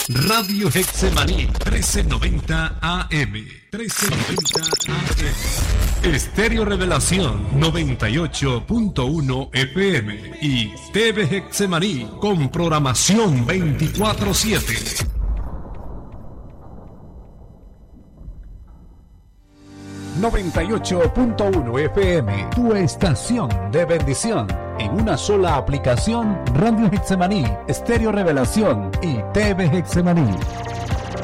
Radio Hexemaní, 1390 AM. 1390 AM. Estéreo Revelación, 98.1 FM. Y TV Hexemaní, con programación 24/7. ...98.1 FM... ...tu estación de bendición... ...en una sola aplicación... ...Radio Hexemaní, Estéreo Revelación... ...y TV Hexemaní.